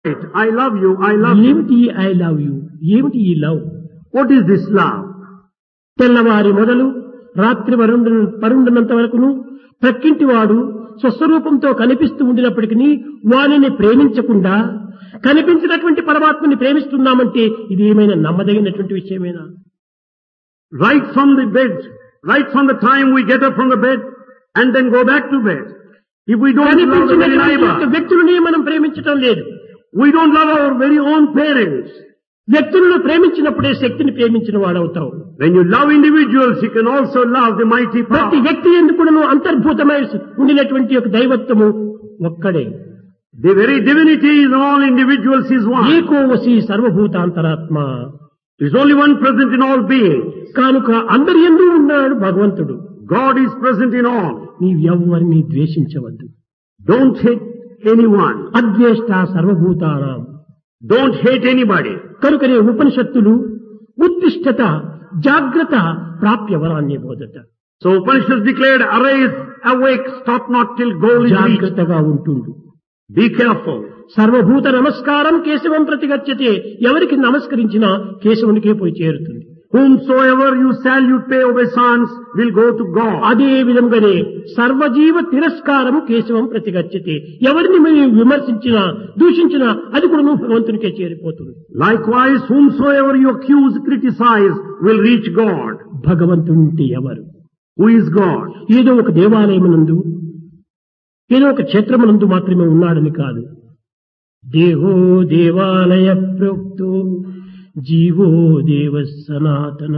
I love you, I love you. ఏమిటి I love you, ఏమిటి ఈ love? What is this love? తెల్లవారి మొదలు రాత్రి పరుండునంత వరకును ప్రక్కింటి వాడు స్వస్వరూపంతో కనిపిస్తూ ఉండినప్పటికీ వానిని ప్రేమించకుండా కనిపించినటువంటి పరమాత్మని ప్రేమిస్తున్నామంటే ఇది ఏమైనా నమ్మదగినటువంటి విషయమేనా? Right from the bed, right from the time we get up from the bed and then go back to bed. If we don't love the very కనిపించినటువంటి neighbor, వ్యక్తులని మనం ప్రేమించటం లేదు. we don't love our very own parents. వ్యక్తులను ప్రేమించినప్పుడే శక్తిని ప్రేమించిన వాడవుతావు. When you love individuals, you can also love the mighty ప్రతి power. వ్యక్తి ఎందుకును అంతర్భూతమై ఉండినటువంటి యొక్క దైవత్వము ఒక్కడే. The very divinity in all individuals is one. ఏకోవసి సర్వభూతాంతరాత్మ. There is only one present in all beings. కనుక అందరి యందు ఉన్నాడు భగవంతుడు. God is present in all. నీవెవ్వరిని ద్వేషించవద్దు. Don't hate anyone. అద్వేష్ట సర్వభూతానాం. Don't hate anybody. కనుకనే ఉపనిషత్తులు ఉత్తిష్టత జాగ్రత్త ప్రాప్య వరాన్ని బోధట. So Upanishads declared, arise, awake, stop not till goal is reached. జాగ్రత్తగా ఉంటుండు. Be careful. సర్వభూత నమస్కారం కేశవం ప్రతిగచ్చతే. ఎవరికి నమస్కరించినా కేశవునికే పోయి చేరుతుంది. Whomsoever you salute, pay obeisance, will go to God. అదే విధంగానే సర్వజీవ తిరస్కారం కేశవం ప్రతిగచ్చతే. ఎవరిని మీరు విమర్శించినా దూషించినా అది కూడా భగవంతునికే చేరిపోతుంది. Likewise, whomsoever you accuse, criticize, will reach God. భగవంతుని ఎవరు? Who is God? ఏదో ఒక దేవాలయమునందు ఏదో ఒక క్షేత్రమునందు మాత్రమే ఉన్నాడని కాదు. దేహో దేవాలయ ప్రోక్తో జీవో దేవ సనాతన.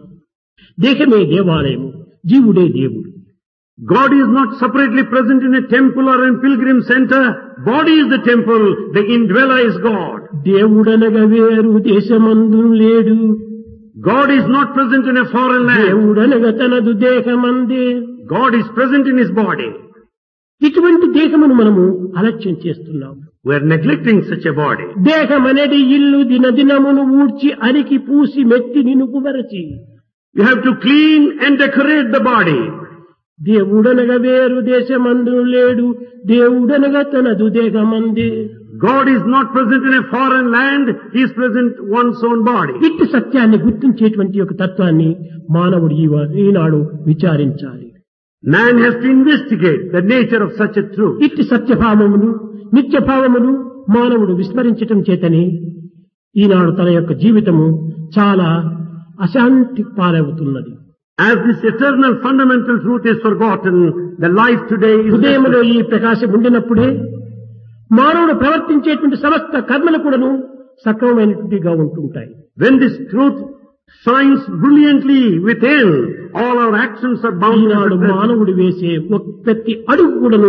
దేహమే దేవాలయము, జీవుడే దేవుడు. God is not separately present in a temple or in pilgrim center. Body is the temple. The indweller is God. దేవుడనగా వేరు దేశమందు లేడు. God is not present in a foreign land. దేవుడనగా తనదు దేహమందే. God is present in His body. ఇటువంటి దేహమును మనము అలక్ష్యం చేస్తున్నాము. We are neglecting such a body. దేహమనేది ఇల్లు దినదినమును ఊడ్చి అరికి పూసి మెత్తి నినుకువరచి. You have to clean and decorate the body. దేవుడనగా వేరు దేశమందు లేడు. దేవుడనగా తనదు దేహమందే. God is not present in a foreign land. He is present in one's own body. ఇట్టి సత్యాన్ని గుర్తించేటువంటి ఒక తత్వాన్ని మానవుడు ఈనాడు విచారించాలి. Man has to investigate the nature of such a truth. ఇట్టి సత్యభావమును నిత్యభావమును మానవుడు విస్మరించటం చేతనే ఈనాడు తన యొక్క జీవితము చాలా అశాంతి పాలవుతున్నది. As this eternal fundamental truth is forgotten, the life today is హృదయంలో ఈ ప్రకాశం ఉండినప్పుడే మానవుడు ప్రవర్తించేటువంటి సమస్త కర్మలు కూడాను సక్రమమైనటువంటిగా ఉంటుంటాయి. when this truth shines brilliantly within, all our actions are bound. ఈనాడు మానవుడు వేసే ప్రతి అడుగు కూడాను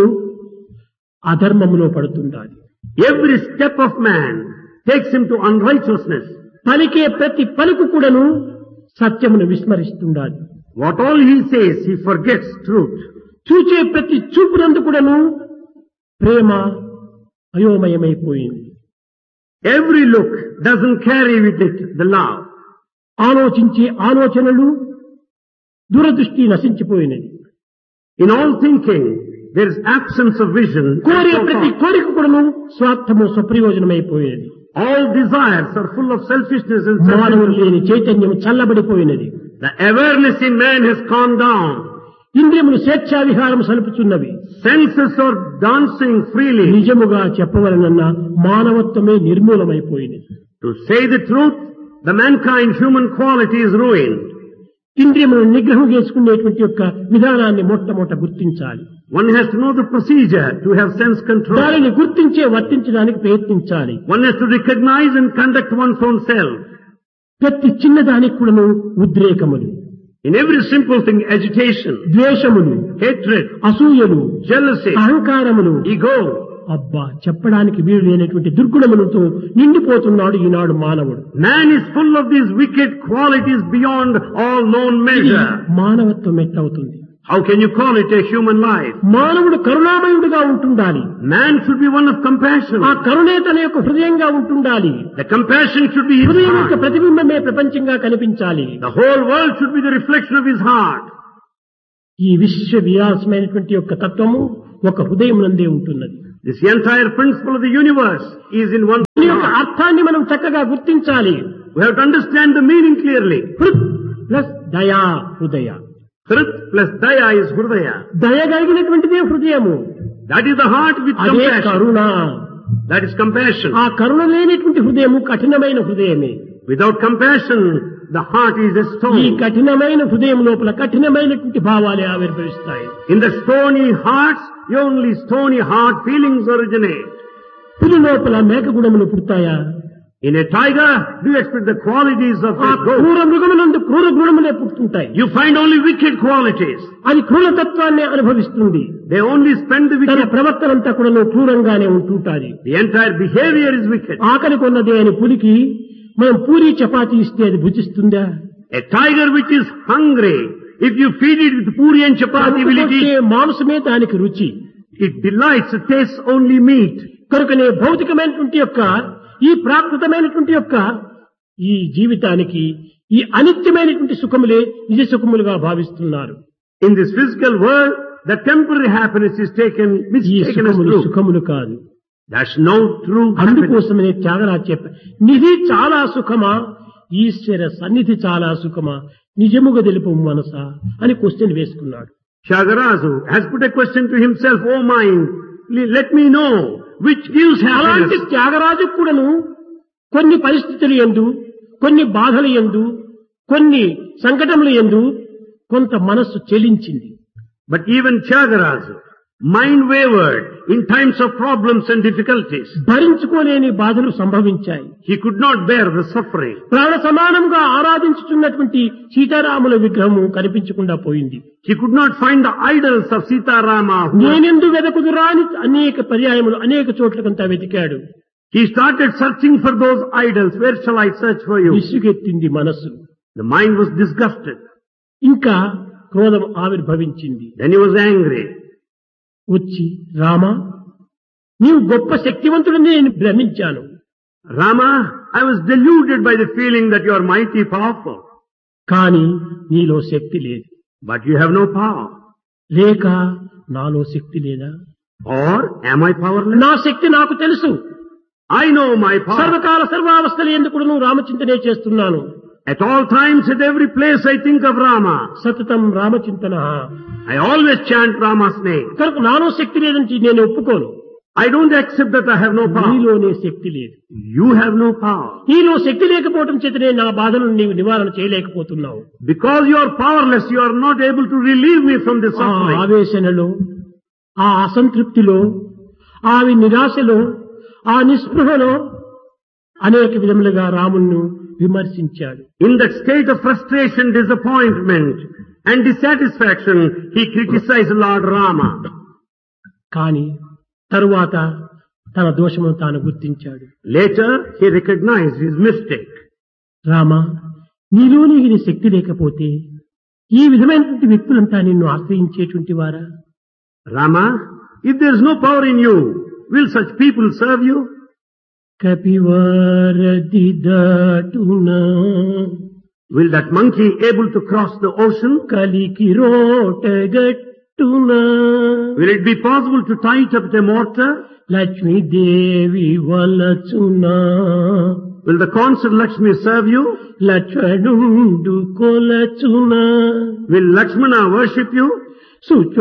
అధర్మములో పడుతుండాలి. Every step of man takes him to unrighteousness. పలికే ప్రతి పలుకు కూడాను సత్యమును విస్మరిస్తుండాలి. What all he says, he forgets truth. చూచే ప్రతి చూపునందు కూడాను ప్రేమ అయోమయమైపోయింది. Every look doesn't carry with it the love. ఆలోచించే ఆలోచనలు దూరదృష్టి నశించిపోయినది. In all thinking, there is absence of vision. కోరే ప్రతి కోరిక కూడాను స్వార్థము స్వప్రయోజనమైపోయినది. All desires are full of selfishness and మానవులు లేని చైతన్యం చల్లబడిపోయినది. The awareness in man has calmed down. ఇంద్రియములు స్వేచ్ఛా విహారం సలుపుచున్నవి. Senses are dancing freely. నిజముగా చెప్పవలనన్న మానవత్వమే నిర్మూలమైపోయినది. To say the truth, the mankind human quality is ruined. ఇంద్రియములను నిగ్రహం చేసుకునేటువంటి యొక్క విధానాన్ని మొట్టమొదట గుర్తించాలి. One has to know the procedure to have sense control. దానిని గుర్తించే వర్తించడానికి ప్రయత్నించాలి. One has to recognize and conduct one's own self. ప్రతి చిన్నదానికి కూడాను ఉద్రేకములు, In every simple thing, agitation, ద్వేషములు, hatred, అసూయలు, jealousy, అహంకారములు, ego. అబ్బా చెప్పడానికి వీలు లేనటువంటి దుర్గుణములతో నిండిపోతున్నాడు ఈనాడు మానవుడు. Man is full of these wicked qualities beyond all known measure. మానవత్వం ఎట్లవుతుంది? How can you call it a human life? మానవుడు కరుణామయుడుగా ఉంటుండాలి. Man should be one of compassion. ఆ కరుణే తన యొక్క హృదయంగా ఉంటుండాలి. The compassion should be his హృదయం యొక్క heart. ప్రతిబింబమే ప్రపంచంగా కనిపించాలి. The whole world should be the reflection of his heart. ఈ విశ్వ విలాసమైనటువంటి యొక్క తత్వము ఒక హృదయం నందే ఉంటున్నది. This entire principle of the universe is in one దీని యొక్క heart. అర్థాన్ని మనం చక్కగా గుర్తించాలి. We have to understand the meaning clearly. హృత్ plus దయా హృదయ. Hrit plus daya is hridaya. దయ కలిగినటువంటిదే హృదయము. That is the heart with అదే compassion. Karuna. That is compassion. ఆ కరుణ లేనటువంటి హృదయము కఠినమైన హృదయమే. Without compassion, the heart is a ఈ stone. కఠినమైన హృదయం లోపల కఠినమైనటువంటి భావాలే ఆవిర్భవిస్తాయి. In the stony hearts, only stony heart feelings originate. పులి లోపల మేకగుణములు పుడతాయా? In a tiger, do you expect the qualities of ఆ a goat? క్రూర మృగమునందు క్రూర గుణములే పుట్టుకుంటాయి. You find only wicked qualities. అది క్రూరతత్వాన్ని అనుభవిస్తుంది. They only spend the తన wicked. ప్రవర్తన అంతా కూడా క్రూరంగానే ఉంటుంటాది. The entire behavior is wicked. ఆకలి కొన్నదే అని పులికి మనం పూరి చపాతీ ఇస్తే అది భుజిస్తుందా? A tiger which is hungry, if you feed it with puri and chapati, will it అందుకొచ్చే eat? మాంసమే దానికి రుచి. It delights, it tastes only meat. కనుకనే భౌతికమైనటువంటి యొక్క ఈ ప్రాకృతమైనటువంటి యొక్క ఈ జీవితానికి ఈ అనిత్యమైనటువంటి సుఖములే నిజ సుఖములుగా భావిస్తున్నారు. In this physical world, the temporary happiness is ఈ mistaken as సుఖములు true. సుఖములు కాదు. That's no true happiness. అందుకోసమనే త్యాగరాజు చెప్పారు, నిధి చాలా సుఖమా, ఈశ్వర సన్నిధి చాలా సుఖమా, నిజముగా తెలుపు మనసా అని క్వశ్చన్ వేసుకున్నాడు. Tyagaraja has put a question to himself, oh mind, let me know which gives అలాంటి happiness. త్యాగరాజు కూడాను కొన్ని పరిస్థితులు యందు, కొన్ని బాధలు యందు, కొన్ని సంకటములు యందు కొంత మనస్సు చెలించింది. But even Tyagaraja, mind wavered in times of problems and difficulties. భరించుకోలేని బాధలు సంభవించాయి. He could not bear the suffering. ప్రాణ సమానంగా ఆరాధించుతున్నటువంటి సీతారాముల విగ్రహము కనిపించకుండా పోయింది. He could not find the idols of Sita Rama. నేనెందు వెదకుదురా అని అనేక పర్యాయములు అనేక చోట్లకంతా వెతికాడు. He started searching for those idols. Where shall I search for you? విసుగెత్తింది మనసు. The mind was disgusted. ఇంకా క్రోధం ఆవిర్భవించింది. Then he was angry. వచ్చి రామా, నీవు గొప్ప శక్తివంతుడని నేను భ్రమించాను. Rama, I was deluded by the feeling that you are mighty powerful. కానీ నీలో శక్తి లేదు. But you have no power. లేక నాలో శక్తి లేదా? Or am I powerless? నా శక్తి నాకు తెలుసు. I know my power. సర్వకాల సర్వావస్థలు ఎందుకు నువ్వు రామచింతనే చేస్తున్నాను. At all times, at every place, I think of Rama. సతతం రామచింతన. I always chant Rama's name. కనుక నాలో శక్తి లేదని నేను ఒప్పుకోను. I don't accept that I have no power. నీలోనే శక్తి లేదు. You have no power. నీలో శక్తి లేకపోవటం చేతనే నా బాధలను నీవు నివారణ చేయలేకపోతున్నావు. Because you are powerless, you are not able to relieve me from this ఆ suffering. ఆవేశనలో, ఆ అసంతృప్తిలో, ఆ నిరాశలో, ఆ నిస్పృహలో అనేక విధములుగా రాముణ్ణి విమర్శించాడు. In that state of frustration, disappointment and dissatisfaction, he criticized Lord Rama. కానీ తరువాత తన దోషమును తాను గుర్తించాడు. Later, he recognized his mistake. Rama, నీలోని ఇది శక్తి లేకపోతే ఈ విధమైనటువంటి వ్యక్తులంతా నిన్ను ఆశ్రయించేటువంటి వారా? Rama, if there is no power in you, will such people serve you? కపివారది దాటునా, Will that monkey able to cross the ocean? కలికి రోటగట్టునా, Will it be possible to tie it up with a mortar? Lakshmidevi వలచునా, Will the consort Lakshmi serve you? లక్ష్మణుండు కొలచునా, Will Lakshmana worship you?